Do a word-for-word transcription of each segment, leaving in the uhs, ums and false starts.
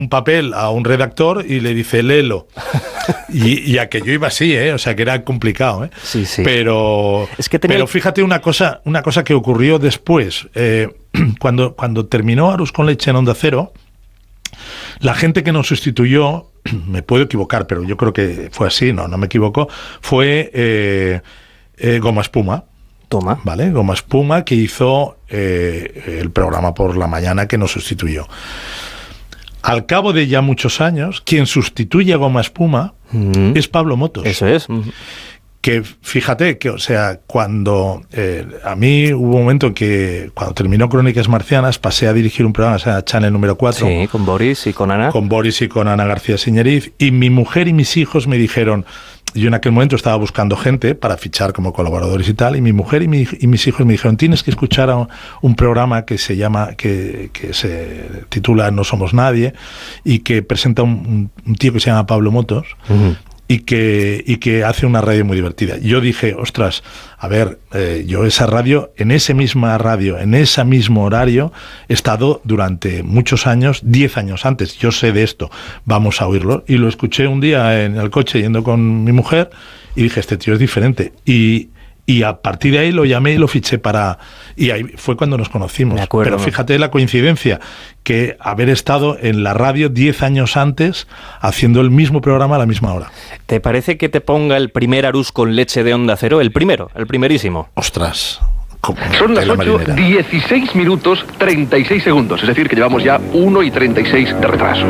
un papel a un redactor y le dice, léelo. Y, y aquello iba así, ¿eh? O sea, que era complicado, ¿eh? Sí, sí. Pero, es que tenía... pero fíjate una cosa, una cosa que ocurrió después. Eh, cuando, cuando terminó Arús con leche en Onda Cero, la gente que nos sustituyó, me puedo equivocar, pero yo creo que fue así, no, no me equivoco, fue eh, eh, Goma Espuma. Toma. ¿Vale? Goma Espuma, que hizo eh, el programa por la mañana que nos sustituyó. Al cabo de ya muchos años, quien sustituye a Goma Espuma mm. es Pablo Motos. Eso es. Que fíjate que, o sea, cuando eh, a mí hubo un momento en que cuando terminó Crónicas Marcianas pasé a dirigir un programa, o sea, Channel número cuatro. Sí, con Boris y con Ana. Con Boris y con Ana García Señeriz. Y mi mujer y mis hijos me dijeron, yo en aquel momento estaba buscando gente para fichar como colaboradores y tal, y mi mujer y, mi, y mis hijos me dijeron, tienes que escuchar a un, un programa que se llama, que, que se titula No Somos Nadie, y que presenta un, un tío que se llama Pablo Motos, uh-huh. y que, y que hace una radio muy divertida. Yo dije, ostras, a ver, eh, yo esa radio, en esa misma radio, en ese mismo horario, he estado durante muchos años, diez años antes, yo sé de esto, vamos a oírlo. Y lo escuché un día en el coche yendo con mi mujer y dije, este tío es diferente. Y... Y a partir de ahí lo llamé y lo fiché para... Y ahí fue cuando nos conocimos. De acuerdo. Pero fíjate la coincidencia, que haber estado en la radio diez años antes haciendo el mismo programa a la misma hora. ¿Te parece que te ponga el primer Arús con leche de Onda Cero? El primero, el primerísimo. Ostras. Son las ocho, dieciséis minutos, treinta y seis segundos. Es decir, que llevamos ya uno y treinta y seis de retraso.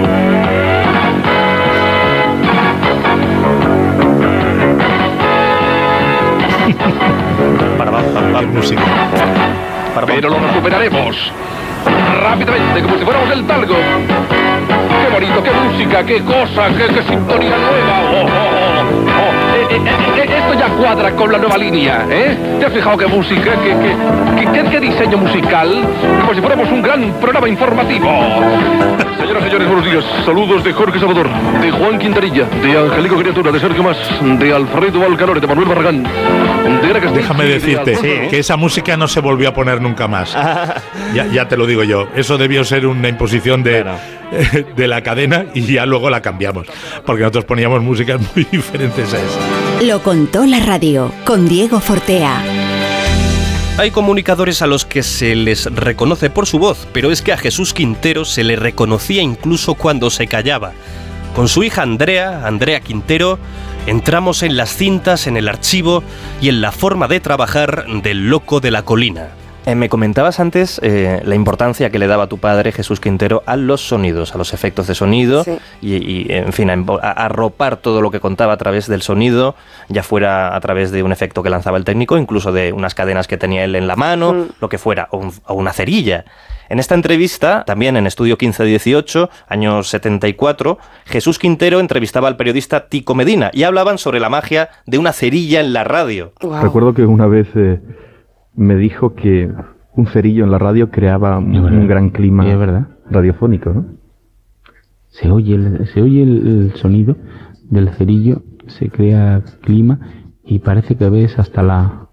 Para, para, para, para música. Para, para. Pero lo recuperaremos rápidamente, como si fuéramos el talgo. Qué bonito, qué música, qué cosa, qué, qué sintonía nueva. Oh, oh, oh, oh. Eh, eh, eh, esto ya cuadra con la nueva línea, ¿eh? ¿Te has fijado qué música, qué, qué, qué, qué diseño musical? Como si fuéramos un gran programa informativo. Señoras y señores, buenos días. Saludos de Jorge Salvador, de Juan Quintanilla, de Angelico Criatura, de Sergio Mas, de Alfredo Alcanore, de Manuel Barragán. De Déjame decirte de que esa música no se volvió a poner nunca más. ya, ya te lo digo yo. Eso debió ser una imposición de, bueno. de la cadena y ya luego la cambiamos. Porque nosotros poníamos músicas muy diferentes a esa. Lo contó la radio con Diego Fortea. Hay comunicadores a los que se les reconoce por su voz, pero es que a Jesús Quintero se le reconocía incluso cuando se callaba. Con su hija Andrea, Andrea Quintero, entramos en las cintas, en el archivo y en la forma de trabajar del Loco de la Colina. Eh, me comentabas antes eh, la importancia que le daba tu padre, Jesús Quintero, a los sonidos, a los efectos de sonido, sí. y, y, en fin, a, a arropar todo lo que contaba a través del sonido, ya fuera a través de un efecto que lanzaba el técnico, incluso de unas cadenas que tenía él en la mano, mm. lo que fuera, o, un, o una cerilla. En esta entrevista, también en Estudio quince dieciocho, año setenta y cuatro, Jesús Quintero entrevistaba al periodista Tico Medina y hablaban sobre la magia de una cerilla en la radio. Wow. Recuerdo que una vez eh, me dijo que un cerillo en la radio creaba un, un gran clima es verdad. radiofónico, ¿no? Se oye, el, se oye el, el sonido del cerillo, se crea clima y parece que ves hasta la...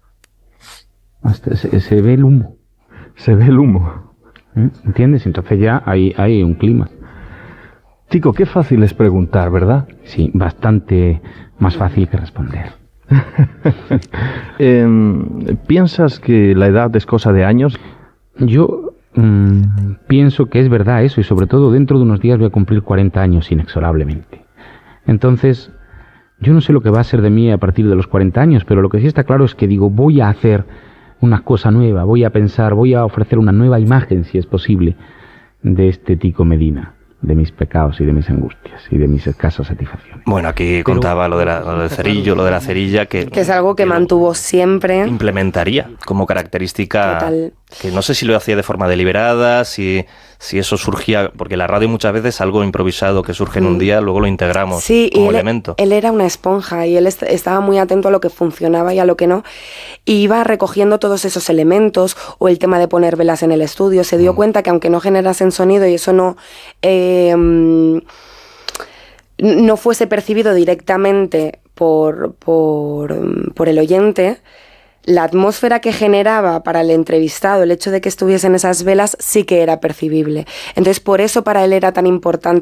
hasta se, se ve el humo. Se ve el humo. ¿Entiendes? Entonces ya hay, hay un clima. Chico, qué fácil es preguntar, ¿verdad? Sí, bastante más fácil que responder. eh, ¿Piensas que la edad es cosa de años? Yo mmm, pienso que es verdad eso, y sobre todo dentro de unos días voy a cumplir cuarenta años inexorablemente. Entonces, yo no sé lo que va a ser de mí a partir de los cuarenta años, pero lo que sí está claro es que digo, voy a hacer una cosa nueva, voy a pensar, voy a ofrecer una nueva imagen, si es posible, de este Tico Medina, de mis pecados y de mis angustias y de mis escasas satisfacciones. Bueno, aquí Pero, contaba lo, de la, lo del cerillo, lo de la cerilla, que... Que es algo que, que mantuvo siempre. Implementaría como característica... Total. Que no sé si lo hacía de forma deliberada, si, si eso surgía... Porque la radio muchas veces algo improvisado que surge en un día, luego lo integramos sí, como y él, elemento. él era una esponja y él est- estaba muy atento a lo que funcionaba y a lo que no. Y iba recogiendo todos esos elementos, o el tema de poner velas en el estudio. Se dio mm. cuenta que aunque no generasen sonido y eso no... Eh, no fuese percibido directamente por, por, por el oyente, la atmósfera que generaba para el entrevistado, el hecho de que estuviesen esas velas, sí que era percibible. Entonces, por eso para él era tan importante